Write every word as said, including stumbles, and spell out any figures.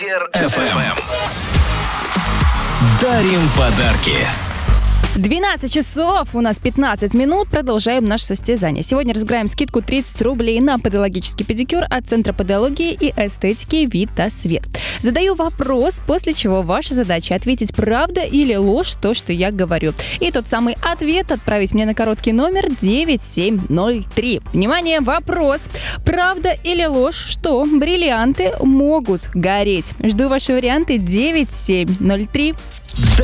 эф эм. Дарим подарки. двенадцать часов, у нас пятнадцать минут, продолжаем наше состязание. Сегодня разыграем скидку тридцать рублей на подологический педикюр от Центра подологии и эстетики Витасвет. Задаю вопрос, после чего ваша задача ответить правда или ложь то, что я говорю. И тот самый ответ отправить мне на короткий номер девять семь ноль три. Внимание, вопрос. Правда или ложь, что бриллианты могут гореть? Жду ваши варианты девять семь ноль три.